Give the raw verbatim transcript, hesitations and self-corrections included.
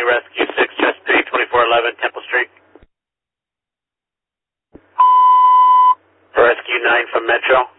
Rescue six, Chesapeake, twenty-four eleven Temple Street. Rescue nine from Metro.